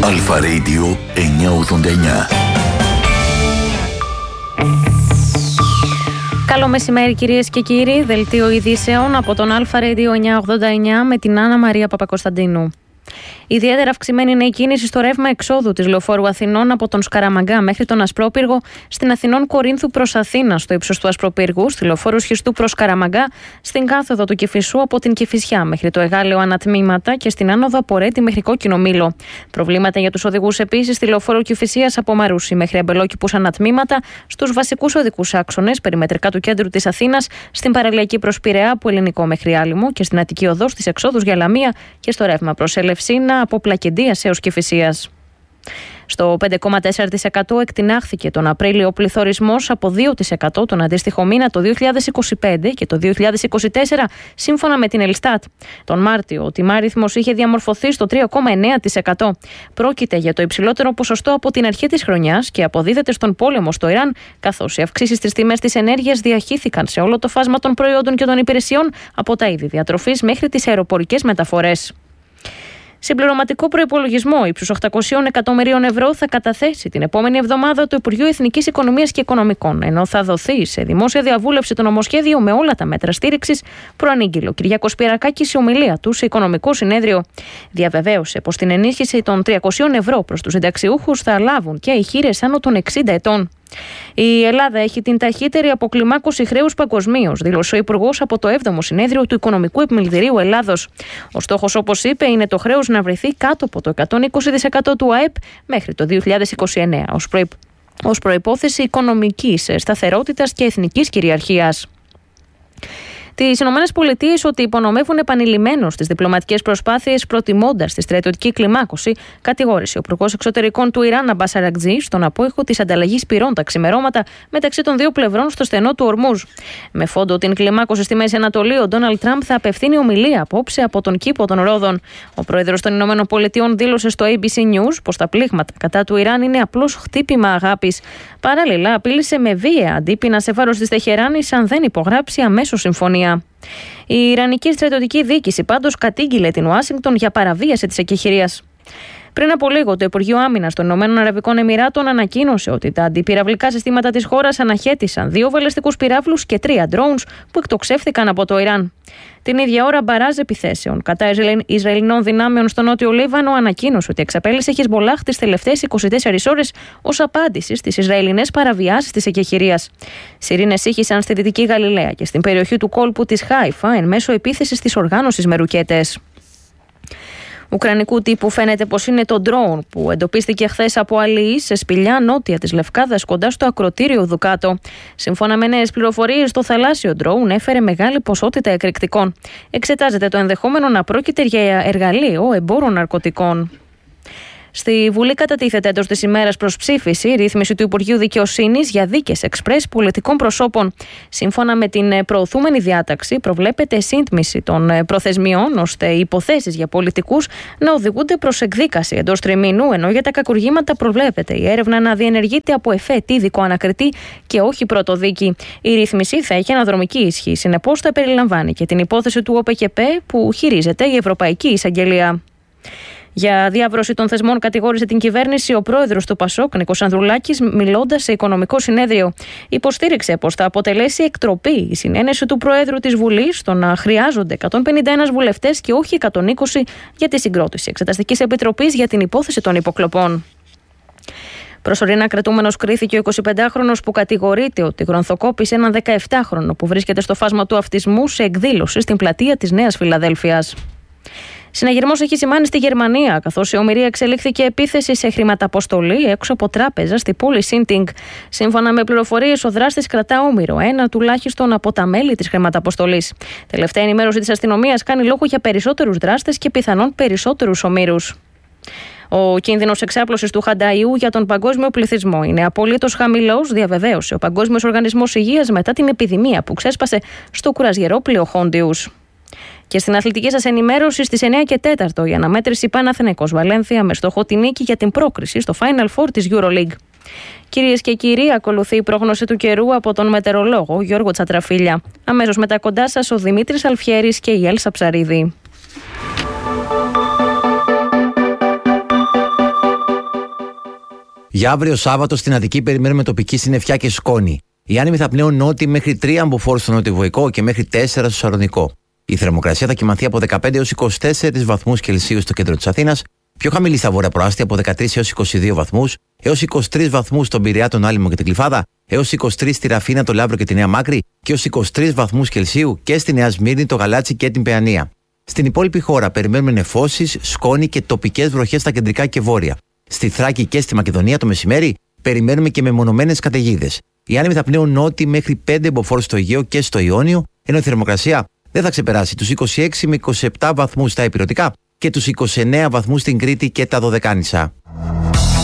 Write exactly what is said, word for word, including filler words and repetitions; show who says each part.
Speaker 1: Αλφα Radio εννιακόσια ογδόντα εννιά.
Speaker 2: Καλό μεσημέρι κυρίες και κύριοι, δελτίο ειδήσεων από τον Αλφα Radio εννιακόσια ογδόντα εννιά με την Άννα Μαρία Παπακοσταντίνου. Ιδιαίτερα αυξημένη είναι η κίνηση στο ρεύμα εξόδου της Λεωφόρου Αθηνών από τον Σκαραμαγκά μέχρι τον Ασπρόπυργο, στην Αθηνών Κορίνθου προς Αθήνα στο ύψος του Ασπροπύργου, στη Λεωφόρου Σχιστού προς Σκαραμαγκά, στην κάθοδο του Κηφισού από την Κηφισιά μέχρι το Εγάλεο ανατμήματα και στην άνοδο από Ρέτη μέχρι Κόκκινο Μήλο. Προβλήματα για τους οδηγούς επίσης στη Λεωφόρο Κηφισίας από Μαρούσι μέχρι Αμπελόκηπους ανατμήματα, στους βασικούς οδικούς άξονες περιμετρικά του κέντρου της Αθήνας, στην παραλιακή προς Πειραιά από Ελληνικό μέχρι Άλυμο και στην Αττική Οδό στις εξόδους για Λαμία και στο ρεύμα προς Ελευσίνα από Πλακεντίας έως Κηφισίας. Στο πέντε κόμμα τέσσερα τοις εκατό εκτινάχθηκε τον Απρίλιο ο πληθωρισμός από δύο τοις εκατό τον αντίστοιχο μήνα το δύο χιλιάδες είκοσι πέντε και το δύο χιλιάδες είκοσι τέσσερα, σύμφωνα με την Ελστάτ. Τον Μάρτιο, ο τιμάριθμος είχε διαμορφωθεί στο τρία κόμμα εννέα τοις εκατό. Πρόκειται για το υψηλότερο ποσοστό από την αρχή της χρονιάς και αποδίδεται στον πόλεμο στο Ιράν, καθώς οι αυξήσεις στις τιμές της ενέργειας διαχύθηκαν σε όλο το φάσμα των προϊόντων και των υπηρεσιών, από τα είδη διατροφής μέχρι τις αεροπορικές μεταφορές. Συμπληρωματικό προϋπολογισμό ύψους οκτακόσια εκατομμυρίων ευρώ θα καταθέσει την επόμενη εβδομάδα το Υπουργείο Εθνικής Οικονομίας και Οικονομικών, ενώ θα δοθεί σε δημόσια διαβούλευση το νομοσχέδιο με όλα τα μέτρα στήριξης, προανήγγειλε ο Κυριάκος Πυρακάκης σε ομιλία του σε Οικονομικό Συνέδριο. Διαβεβαίωσε πως την ενίσχυση των τριακόσια ευρώ προς τους συνταξιούχους θα λάβουν και οι χείρες άνω των εξήντα ετών. Η Ελλάδα έχει την ταχύτερη αποκλιμάκωση χρέους παγκοσμίως, δήλωσε ο Υπουργός από το έβδομο Συνέδριο του Οικονομικού Επιμελητηρίου Ελλάδος. Ο στόχος, όπως είπε, είναι το χρέος να βρεθεί κάτω από το εκατόν είκοσι τοις εκατό του ΑΕΠ μέχρι το δύο χιλιάδες είκοσι εννέα, ως, προϋ... ως προϋπόθεση οικονομικής σταθερότητας και εθνικής κυριαρχίας. Τις ΗΠΑ ότι υπονομεύουν επανειλημμένως τις διπλωματικές προσπάθειες προτιμώντας τη στρατιωτική κλιμάκωση, κατηγόρησε ο Υπουργός Εξωτερικών του Ιράν Αμπάς Αρακτζή στον απόϊχο της ανταλλαγής πυρών τα ξημερώματα μεταξύ των δύο πλευρών στο στενό του Ορμούζ. Με φόντο την κλιμάκωση στη Μέση Ανατολή, ο Ντόναλντ Τραμπ θα απευθύνει ομιλία απόψε από τον κήπο των Ρόδων. Ο πρόεδρος των ΗΠΑ δήλωσε στο έι μπι σι News πως τα πλήγματα κατά του Ιράν είναι απλώς χτύπημα αγάπης. Παράλληλα, απείλησε με βία αντίπεινα σε βάρος της Τεχεράνης αν δεν υπογράψει αμέσως συμφωνία. Η Ιρανική στρατιωτική διοίκηση πάντως κατήγγειλε την Ουάσιγκτον για παραβίαση της εκεχηρίας. Πριν από λίγο, το Υπουργείο Άμυνας των Ηνωμένων Αραβικών Εμιράτων ανακοίνωσε ότι τα αντιπυραυλικά συστήματα της χώρας αναχέτησαν δύο βαλιστικούς πυράβλους και τρία drones που εκτοξεύθηκαν από το Ιράν. Την ίδια ώρα, μπαράζ επιθέσεων κατά Ισραηλινών δυνάμεων στο νότιο Λίβανο ανακοίνωσε ότι εξαπέλυσε Χεσμολάχ τις τελευταίες είκοσι τέσσερις ώρες ως απάντηση στις Ισραηλινές παραβιάσεις της εκεχηρίας. Σιρήνες ήχησαν στη Δυτική Γαλιλαία και στην περιοχή του κόλπου της Χάιφα εν μέσω επίθεσης της οργάνωσης με ρουκέτες. Ουκρανικού τύπου φαίνεται πως είναι το ντρόουν που εντοπίστηκε χθες από αλληλείς σε σπηλιά νότια της Λευκάδας κοντά στο ακρωτήριο Δουκάτο. Σύμφωνα με νέες πληροφορίες, το θαλάσσιο ντρόουν έφερε μεγάλη ποσότητα εκρηκτικών. Εξετάζεται το ενδεχόμενο να πρόκειται για εργαλείο εμπόρων ναρκωτικών. Στη Βουλή κατατίθεται εντός της ημέρας προς ψήφιση η ρύθμιση του Υπουργείου Δικαιοσύνης για δίκες εξπρές πολιτικών προσώπων. Σύμφωνα με την προωθούμενη διάταξη, προβλέπεται σύντμηση των προθεσμιών ώστε οι υποθέσεις για πολιτικούς να οδηγούνται προς εκδίκαση εντός τριμήνου, ενώ για τα κακουργήματα προβλέπεται η έρευνα να διενεργείται από εφέτ ειδικό ανακριτή και όχι πρωτοδίκη. Η ρύθμιση θα έχει αναδρομική ισχύ, συνεπώς θα περιλαμβάνει και την υπόθεση του ΟΠΕΚΕΠΕ που χειρίζεται η Ευρωπαϊκή Εισαγγελία. Για διάβρωση των θεσμών κατηγόρησε την κυβέρνηση ο πρόεδρος του Πασόκ, Νίκος Ανδρουλάκης, μιλώντας σε Οικονομικό Συνέδριο. Υποστήριξε πως θα αποτελέσει εκτροπή η συνένεση του Προέδρου της Βουλής στο να χρειάζονται εκατόν πενήντα ένα βουλευτές και όχι εκατόν είκοσι για τη συγκρότηση Εξεταστικής Επιτροπής για την υπόθεση των υποκλοπών. Προσωρινά κρατούμενος κρίθηκε ο εικοσιπεντάχρονος που κατηγορείται ότι γρονθοκόπησε έναν δεκαεπτάχρονο που βρίσκεται στο φάσμα του αυτισμού σε εκδήλωση στην πλατεία της Νέας Φιλαδέλφειας. Συναγερμός έχει σημάνει στη Γερμανία, καθώς σε ομηρία εξελίχθηκε επίθεση σε χρηματαποστολή έξω από τράπεζα στη πόλη Σίντινγκ. Σύμφωνα με πληροφορίες, ο δράστης κρατά όμηρο ένα τουλάχιστον από τα μέλη της χρηματαποστολής. Τελευταία ενημέρωση της αστυνομίας κάνει λόγο για περισσότερους δράστες και πιθανόν περισσότερους ομήρους. Ο κίνδυνος εξάπλωσης του χανταϊού για τον παγκόσμιο πληθυσμό είναι απολύτως χαμηλός, διαβεβαίωσε ο Παγκόσμιος Οργανισμός Υγείας μετά την επιδημία που ξέσπασε στο κουρασγερόπλοιο Χόντιους. Και στην αθλητική σας ενημέρωση, στις εννιά και τέσσερα η αναμέτρηση Παναθηναϊκός Βαλένθια με στόχο τη νίκη για την πρόκριση στο Final Four της EuroLeague. Κυρίες και κύριοι, ακολουθεί η πρόγνωση του καιρού από τον μετεωρολόγο Γιώργο Τσατραφίλια. Αμέσως μετά κοντά σας ο Δημήτρης Αλφιέρης και η Έλσα Ψαρίδη.
Speaker 3: Για αύριο Σάββατο στην Αττική περιμένουμε τοπική συννεφιά και σκόνη. Οι άνεμοι θα πνέουν νότιοι μέχρι τρία αμποφόρου στο νοτιοβοϊκό και μέχρι τέσσερα στο Σαρονικό. Η θερμοκρασία θα κυμανθεί από δεκαπέντε έως είκοσι τέσσερις βαθμούς Κελσίου στο κέντρο της Αθήνας, πιο χαμηλή στα βόρεια προάστια από δεκατρείς έως είκοσι δύο βαθμούς, έως είκοσι τρεις βαθμούς στον Πειραιά, τον Άλυμο και την Κλιφάδα, έως είκοσι τρεις στη Ραφίνα, το Λαύρο και τη Νέα Μάκρη και έως είκοσι τρεις βαθμούς Κελσίου και στη Νέα Σμύρνη, το Γαλάτσι και την Παιανία. Στην υπόλοιπη χώρα περιμένουμε νεφώσεις, σκόνη και τοπικές βροχές στα κεντρικά και βόρεια. Στη Θράκη και στη Μακεδονία το μεσημέρι περιμένουμε και μεμονωμένες καταιγίδες. Οι άνεμοι θα πνέουν νότιοι μέχρι πέντε εμποφόρους στο Αιγαίο και στο Ιόνιο, ενώ η θερμοκρασία δεν θα ξεπεράσει τους είκοσι έξι με είκοσι επτά βαθμούς στα ηπειρωτικά και τους είκοσι εννέα βαθμούς στην Κρήτη και τα Δωδεκάνησα.